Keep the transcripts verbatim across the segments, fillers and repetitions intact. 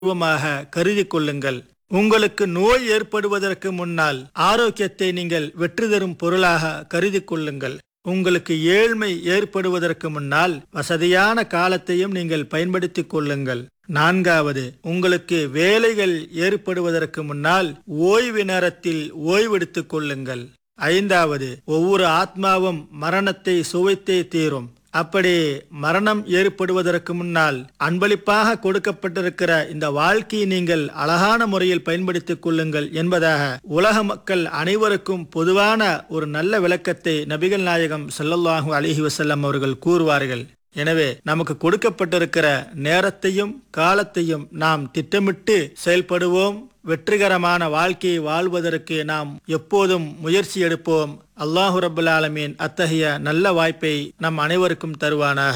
பூர்வமாக கருதி கொள்ளுங்கள். உங்களுக்கு நோய் ஏற்படுவதற்கு முன்னால் ஆரோக்கியத்தை நீங்கள் வெற்றி தரும் பொருளாக கருதி கொள்ளுங்கள். உங்களுக்கு ஏழ்மை ஏற்படுவதற்கு முன்னால் வசதியான காலத்தையும் நீங்கள் பயன்படுத்திக் கொள்ளுங்கள். நான்காவது, உங்களுக்கு வேலைகள் ஏற்படுவதற்கு முன்னால் ஓய்வு நேரத்தில் ஓய்வெடுத்துக் கொள்ளுங்கள். ஐந்தாவது, ஒவ்வொரு ஆத்மாவும் மரணத்தை சுவைத்தே தீரும். அப்படி மரணம் ஏற்படுவதற்கு முன்னால் அன்பளிப்பாக கொடுக்கப்பட்டிருக்கிற இந்த வாழ்க்கையை நீங்கள் அழகான முறையில் பயன்படுத்திக் கொள்ளுங்கள் என்பதாக உலக மக்கள் அனைவருக்கும் பொதுவான ஒரு நல்ல விளக்கத்தை நபிகள் நாயகம் ஸல்லல்லாஹு அலைஹி வஸல்லம் அவர்கள் கூறுவார்கள். எனவே நமக்கு கொடுக்கப்பட்டிருக்கிற நேரத்தையும் காலத்தையும் நாம் திட்டமிட்டு செயல்படுவோம். வெற்றிகரமான வாழ்க்கையை வாழ்வதற்கு நாம் எப்போதும் முயற்சி எடுப்போம். அல்லாஹு ரப்பல் ஆலமீன் அத்தகைய நல்ல வாய்ப்பை நம் அனைவருக்கும் தருவானாக.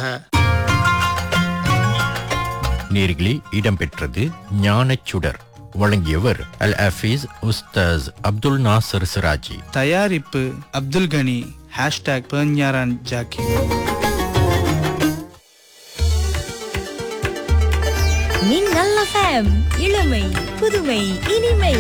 நேர்களில் இடம்பெற்றது ஞானச்சுடர். வழங்கியவர் அல் ஹஃபீஸ் உஸ்தாஸ் அப்துல் நாசர் சிராஜி. தயாரிப்பு அப்துல் கனி. Hashtag பெர்ஞாரான் Jackie. மின்னல் எஃப்எம், இளமை புதுமை இனிமை.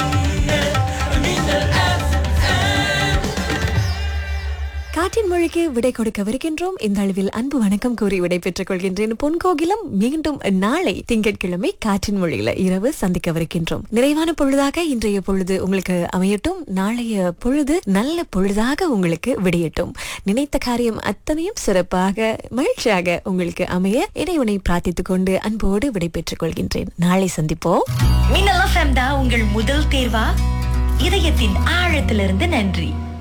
காற்றின் மொழிக்கு விடை கொடுக்கவிருக்கின்றோம். இந்த அளவில் அன்பு வணக்கம் கூறி விடை பெற்றுக் கொள்கின்றேன். பொன்கோகிலம் மீண்டும் நாளை திங்கட்கிழமை காற்றின் மொழியில இரவு சந்திக்கவிருக்கின்றோம். நிறைவான பொழுதாக இன்றைய பொழுது உங்களுக்கு அமையட்டும். நாளைய பொழுது நல்ல பொழுதாக உங்களுக்கு விடையட்டும். நினைத்த காரியம் அத்தனையும் சிறப்பாக மகிழ்ச்சியாக உங்களுக்கு அமைய இறைவனை பிரார்த்தித்துக் கொண்டு அன்போடு விடை பெற்றுக் கொள்கின்றேன். நாளை சந்திப்போம். மின்னல் எஃப்எம் தான் உங்கள் முதல் தேர்வா? இதயத்தின் ஆழத்திலிருந்து நன்றி.